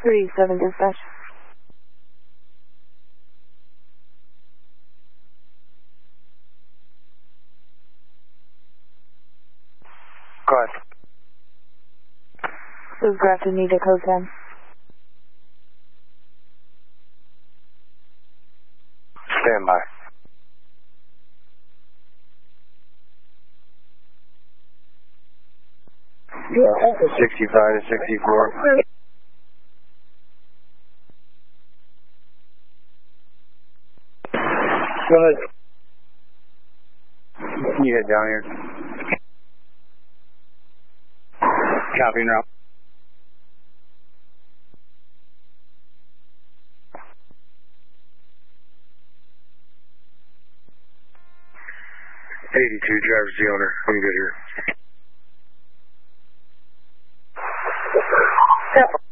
37 dispatch. Go ahead. This is Grafton, need a code 10. Stand by. Yeah. 65 to 64. Go ahead. Can you head down here? Copy now. Driver's the owner. I'm good here. Yep.